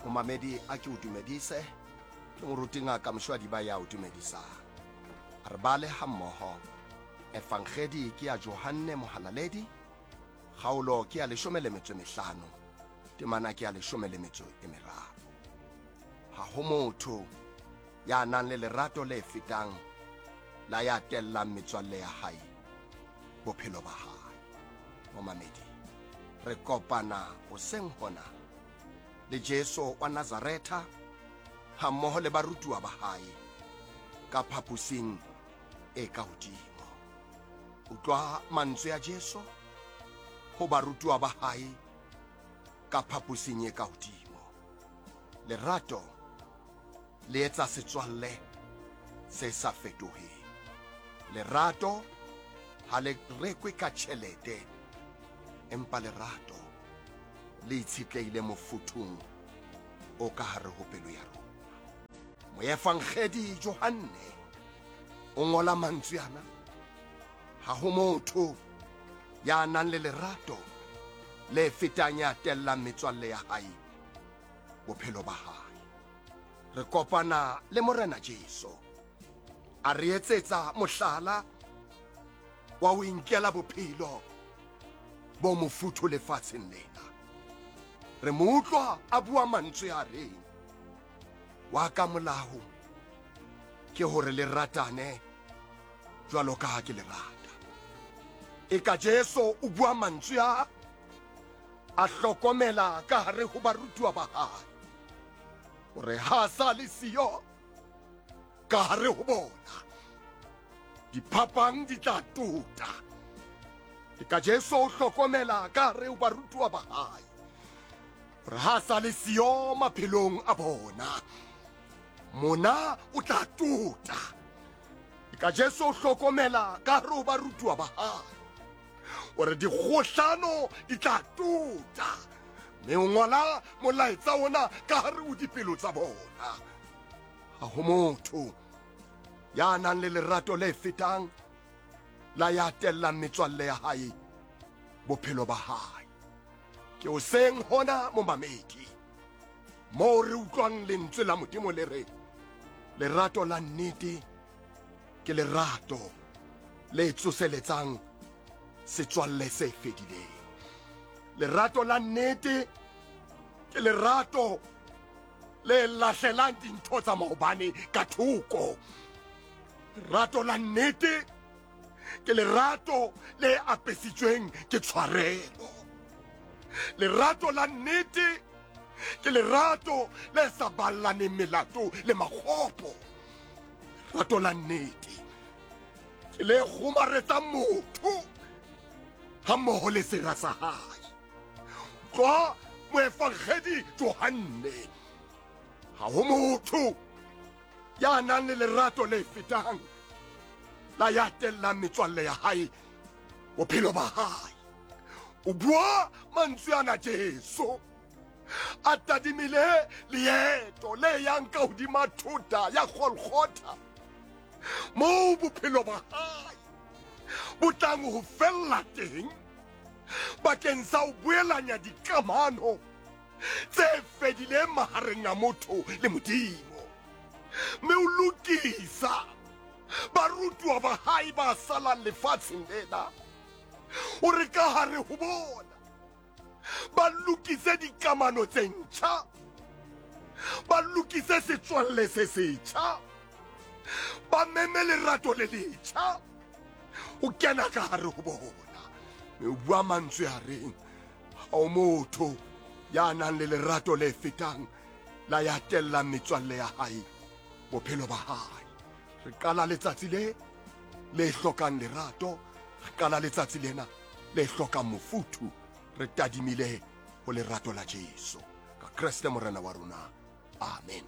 Momamedi a ke o dumedise ke moruti ngaka Moshwadi ba ya o dumedisang. Re bale ha mmoho Efangedi ke ya Johanne Mohalaledi, kgaolo ke ya 15, temana ke ya 13. Ha ho motho ya nang le lerato le fetang la ya tellang metswalle ya hae bophelo ba hae. Momamedi, re kopana hoseng hona le Jesu wa Nazareta ha mmoho le barutuwa ba hae ka phapusing e ka hodimo. Utlwa mantswe ya Jesu ho barutuwa ba hae ka phapusing e ka hodimo. Lerato le etsa setswalle se sa fetoheng. Lerato ha le rekwe ka tjhelete, empa lerato le itshetleile mofuthung o ka hare ho pelo ya rona. Moefangedi Johanne o ngola mantswe ana: ha ho motho ya nang le lerato le fetang ya tellang metswalle ya hae bophelo ba hae. Re kopana le Morena Jesu a re etsetsa mohlala wa ho inkela bophelo bo mofuthu lefatsheng lena. Re mo utlwa a bua mantswe a reng: wa ka molao ke hore le ratane jwalo ka ha ke le rata. E ka Jesu o bua mantswe a hlokomela ka hare ho barutuwa ba hae hore ha sa le siyo ka hare ho bona diphapang di tla tuta. E ka Jesu o hlokomela ka hare ho barutuwa ba hae hore ha sa le siyo maphelong a bona mona o tla tuta. E ka Jesu o hlokomela ka hare ho barutuwa ba hae hore dikgohlano di tla tuta, mme o ngola molaetsa ona ka hare ho dipelo tsa bona. Ha ho motho ya nang le lerato le fetang la ya tellang metswalle ya hae bophelo ba hae. Ke hoseng hona momamedi moo re utlwang lentswe la Modimo le re lerato la nnete ke lerato le tsoseletsang setswalle se fedileng. Lerato la nnete ke lerato le lahlelang dintho tsa maobane ka thoko. Lerato la nnete ke lerato le apesitsweng ke tshwarelo. Lerato la nnete ke lerato le sa ballaneng melato le makgopo. Lerato la nnete ke le kgomaretsang motho ha mmoho le sera sa hae. Kwa moefangedi Johanne, ha ho motho ya nang le lerato le fetang la ya tellang metswalle ya hae bophelo ba hae. O bua mantswe ana Jesu a tadimile leeto le yang ka hodima thuta ya Golgotha moo bophelo ba hae bo tlang ho fella teng bakeng sa ho boelanya dikamano tse fedileng mahareng a motho le Modimo, mme o lokisa barutuwa ba hae ba salang lefatsheng lena hore ka hare ho bona ba lokise dikamano tse ntjha, ba lokise setswalle se setjha, ba meme lerato le letjha o kena ka hare ho bona. Mme o bua mantswe a reng ha o motho ya nang le lerato le fetang la ya tellang metswalle ya hae bophelo ba hae. Re qala letsatsi le hlokang lerato, re qala letsatsi lena le hlokang mofuthu, re tadimile ho lerato la Jesu. Ka Kriste Morena wa rona. Amen.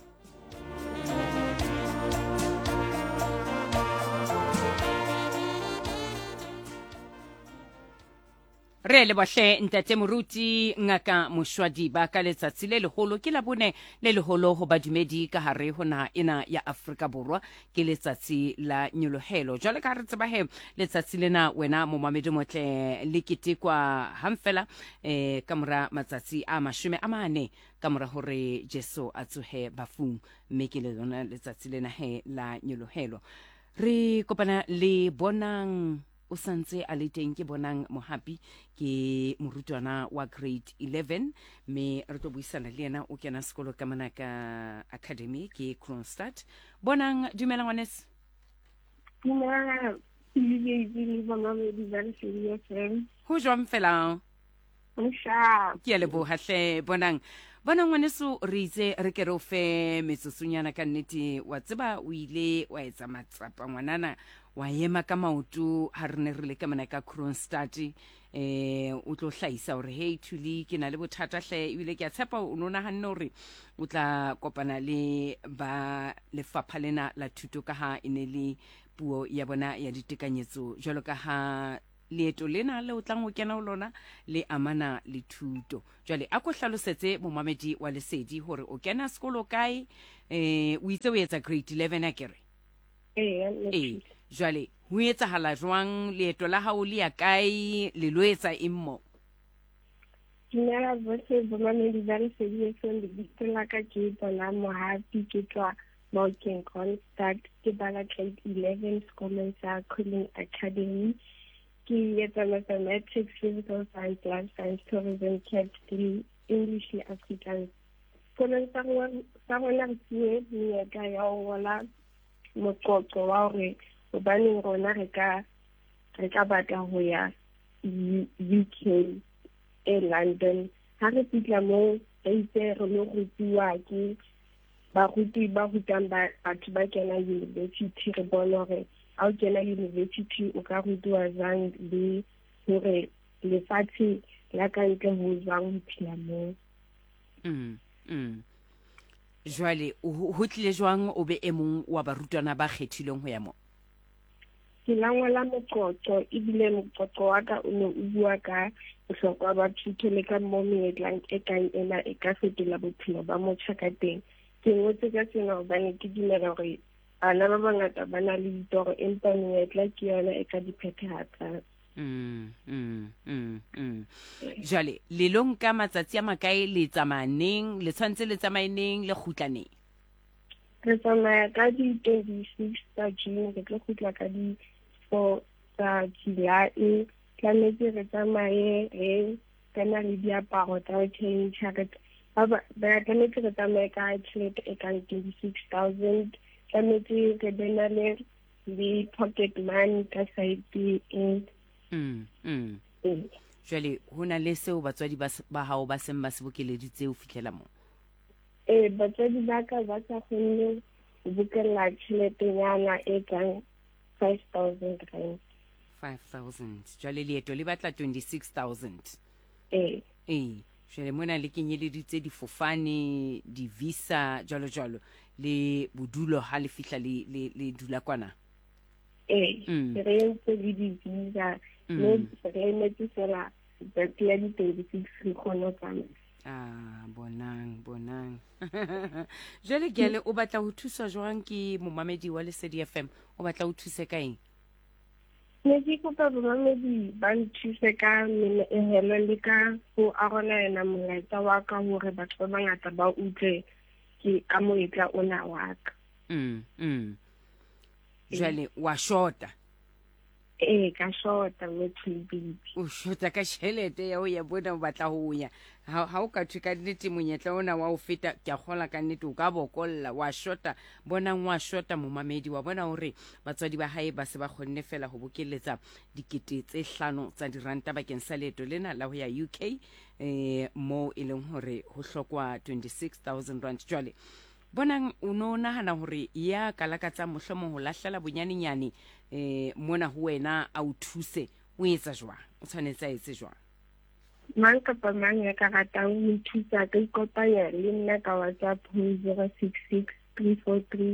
re le bohle ntate moruti ngaka Moshwadi ba ka letsatsi le leholo ke la bone le leholo ho badumedi ka hare hona ena ya Afrika Borwa ke letsatsi la nyolohelo jwale ka re tseba he letsatsi lena wena momamedi motle le ketekwa hamfela ka mora matsatsi a 40 ka mora hore Jesu a tsohe bafung mme ke le lona letsatsi lena he la nyolohelo re kopana le bonang o santse a le teng ke bonang mohapi ke morutwana wa grade 11 me re tlo buisana le yena o kena sekolo ka mona ka academy ke Kronstadt bonang dumela ngwanes Dumela le bamamedi ba Lesedi FM. ho jwang fela ke le bo hahle bonang ngwaneso re itse re ke re o fe metsotsonyana ka nnete wa tseba o ile wa etsa matsapa ngwanana wa ema ka maoto ha re ne re le ka mona ka Kronstadt o tlo hlaisa hore hey Thuli ke na le bothata hle ile ke a tshepa o nona hanne hore o tla kopana le ba lefapha lena la thuto ka ha ene le puo ya bona ya ditekanyetso jwalo ka ha leeto lena le o tlang o kena ho lona le amana le thuto jwale a ko hlalosetse momamedi wa Lesedi hore o kena sekolo kae o itse o etsa grade 11 a kere jwale ho etsahala jwang leeto la hao le ya kae le lo etsa immo Dumela bohle bamamedi ba Lesedi FM lebitso la ka ke bona Mohapi ke tswa Morgan Kronstadt ke bala grade 11 sekolong sa Colin Academy ke etsa mathematics, physical science, life science, tourism, cat 3, English le Afrikaans. Sekolong sa rona re fuwe menyetla ya ho ngola moqoqo wa hore hobaneng rona re ka batla ho ya UK London ha re fihla moo re itse re lo rutiwa ke baruti ba rutang batho ba kena university re bona hore ha o kena university o ka rutiwa jwang le hore lefatshe la ka ntle ho jwang ho phela moo jwale ho tlile jwang o be e mong wa barutwana ba kgethilweng ho ya mo ke la ngola moqoqo ebile moqoqo wa ka o ne o bua ka bohlokwa ba thuto le ka moo menyetlang e kang ena e ka fetola bophelo ba motjha ka teng ke ngotse ka sena hobane ke dumela hore bana ba bangata ba na le ditoro empa menyetla ke yona e ka diphethahatsang jwale le lo nka matsatsi a makae le tsamaneng le tshwantse le tsamaeneng le kgutlaneng re tsamaya ka di 26 tsa June re tlo kgutla ka di 4 tsa July tlametse re tsamaye re kana le diaparo tsa ho tjhentjha ba tlametse re tsamaye ka tjhelete e kang 26,000 tlametse re bena le pocket money ka side jwale ho na le seo batswadi ba hao ba seng ba se bokeleditse ho fihlela moo batswadi ba ka ba sa kgonne ho bokella tjheletenyana e kang 5,000 rand 5,000 jwale leeto le batla 26,000 jwale mona le kenyeleditse difofane di-visa jwalo le bodulo ha le fihla le dula kwana re entse le di-visa mme re emetse fela tsatsi la di-26 re kgone ho tsamaya bonang jwale gele o batla ho thuswa jwang ke momamedi wa Lesedi FM o batla ho thuse ka eng ne ke kopa bomamedi ba nthuse ka menehelo le ka ho arolelana molaetsa wa ka hore batho ba bangata ba utlwe ke ka moetla ona wa ka jwale wa shota ka shota baby o shota ka tjhelete ya ho ya bona o batla ho ya ha o ka thwe ka nnete monyetla ona wa ho feta ke a kgola ka nnete o ka bokolla wa shota bonang wa shota momamedi wa bona hore batswadi ba hae ba se ba kgonne fela ho bokeletsa dikete tse 5 tsa diranta bakeng sa leeto lena la ho ya UK mo e leng hore ho hlokwa 26,000 rand jwale bonang o no nahana hore ya kalakatsa mohlomong ho lahlela bonyanenyane mona ho wena a o thuse o etsa jwang o tshwanetse a etse jwang mang kapa mang ya ka ratang ho thusa ka ikopanya le nna ka WhatsApp ho 066 343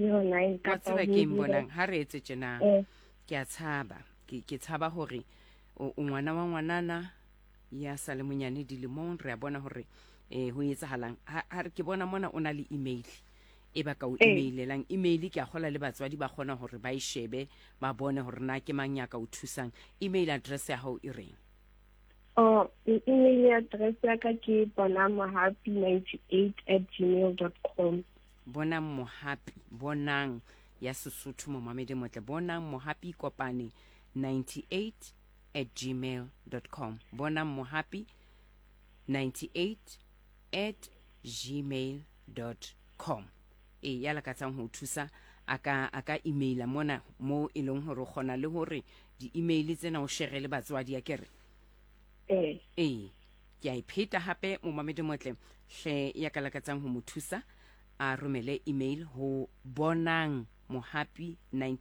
3409 ka tseba ke mbonang ha re etse tjena ke a tshaba ke tshaba hore o ngwana wa ngwanana ya sa le monyane dilemong re a bona hore ho etsahalang ha re ke bona mona o na le email e ba ka o emailelang email ke a gola le batswadi ba gona hore ba ishebe ba bone hore na ke mang ya ka o thusang email address ya hao e reng email address ya ka ke bonangmohapi98@gmail.com bonang mohapi bonang ya Sesotho mo mamedi motle bonang mohapi kopane 98@gmail.com bonang mohapi 98@gmail.com ya la ka tsang ho thusa aka emaila mona mo e leng hore gona le hore di email tsena o share le batswadi ya kere ke a ipheta hape mo mamedi motle hle ya ka la ka tsang ho mo thusa a romele email ho bonang mohapi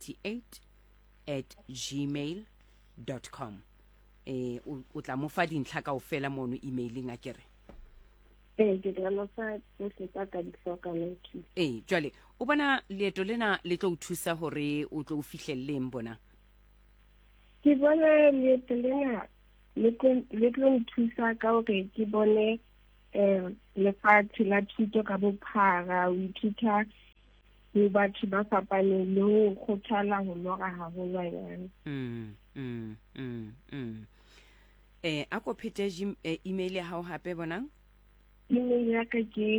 98@gmail.com o tla mo fa dintlha ka ofela mono emailing a kere ke tla mo fa tsohle tsa ka di hlokalang jwale o bona leeto lena le tlo o thusa hore o tlo o fihlelleng bona ke bona leeto lena le tlo nthusa ka hore ke bone lefatshe la thuto ka bophara o ithuta le batho ba fapaneng le ho kgothala ho lora haholwanyane a ko phete email ya hao hape bonang email ya ka ke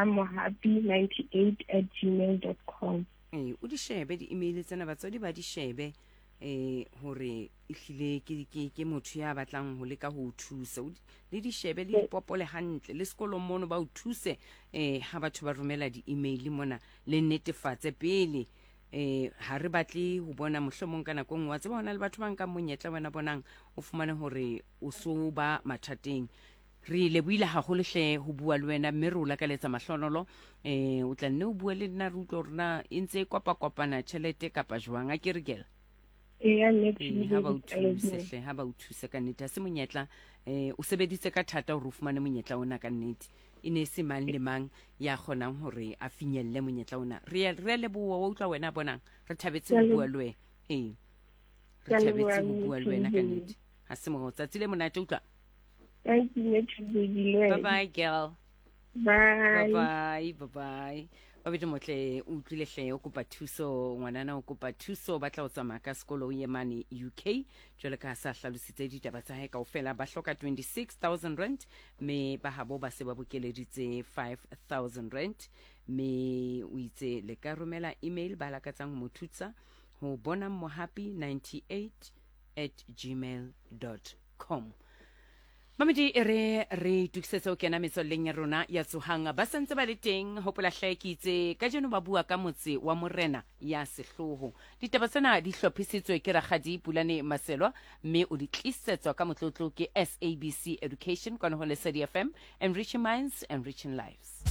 bonangmohapi98@gmail.com o di shebe di email tsena batswadi ba di shebe hore ehlile ke motho ya batlang ho leka ho thusa le di shebe le popole hantle le sekolong mono ba o thuse ha batho ba romela di email mona le netefatse pele ha re batle ho bona mohlomong kana go ngwa tseba hona le batho ba nka monyetla wena bonang o fumane hore o so ba mathateng re le buile haholo hle ho bua le wena mme re o lakaletsa mahlonolo o tla nne o bua le nna re utlwe rena e ntse kopana tšhelete kapa jwang a ke re kela ha ba o thuse ka nnete ha se monyetla o sebeditse ka thata hore o fumane monyetla ona ka nnete e ne se mang le mang ya kgonang hore a finyelle monyetla ona re le bua wa utlwa wena bonang re thabetse ho bua le wena re thabetse ho bua le wena ka nnete ha se mo tsatsi le monate utlwa bye bye girl bye ba bete motle o utlwile hle o kopa thuso ngwanana o kopa thuso ba tla o tsamaya ka sekolo o ye mane UK jwale ka sa hlalositse ditaba tsa hae kaofela ba hloka 26,000 rand me ba habo ba se ba bokeleditse 5,000 rand me o itse le ka romela email ba lakatsang mo thutsa ho bonangmohapi98@gmail.com Mamedi re tukisetsa o kena metswalleng ya rona ya tsohang ba santse ba le teng hopola hlakitse ka jeno ba bua ka motse wa morena ya sehloho ditaba tsena di hlophisitswe ke Ragadi Pulane Maselwa mme o di tlisetswa ka motlotlo ke SABC Education kwana ho Lesedi FM, enriching minds, enriching lives.